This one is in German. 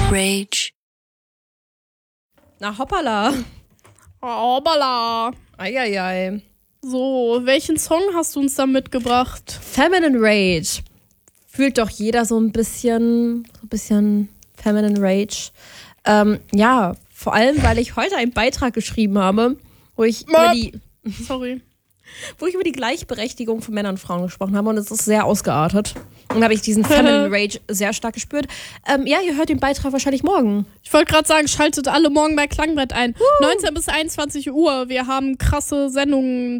Rage. Na hoppala. Hoppala. Eieiei. So, welchen Song hast du uns da mitgebracht? Feminine Rage. Fühlt doch jeder so ein bisschen Feminine Rage. Ja, vor allem, weil ich heute einen Beitrag geschrieben habe, wo ich über die Gleichberechtigung von Männern und Frauen gesprochen habe und es ist sehr ausgeartet. Und da habe ich diesen Feminine Rage sehr stark gespürt. Ja, ihr hört den Beitrag wahrscheinlich morgen. Ich wollte gerade sagen, schaltet alle morgen bei Klangbrett ein. 19 bis 21 Uhr. Wir haben krasse Sendungen